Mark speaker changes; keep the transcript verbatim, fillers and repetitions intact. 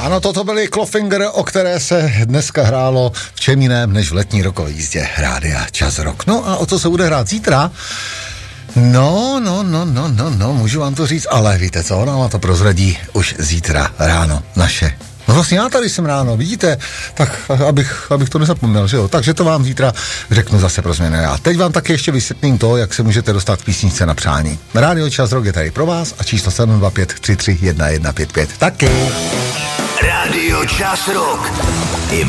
Speaker 1: Ano, toto byly Clawfinger, o které se dneska hrálo v čem jiném než v letní rokové jízdě Rádia Čas Rock. No a o co se bude hrát zítra? No, no, no, no, no, no, můžu vám to říct, ale víte co, ona vám to prozradí už zítra ráno naše. No vlastně já tady jsem ráno, vidíte, tak abych, abych to nezapomněl, že jo, takže to vám zítra řeknu zase pro změnu já. Teď vám taky ještě vysvětlím to, jak se můžete dostat k písničce na přání. Rádio Čas Rock je tady pro vás a číslo sedm dva pět tři tři jedna jedna pět pět taky.
Speaker 2: Rádio Čas Rock.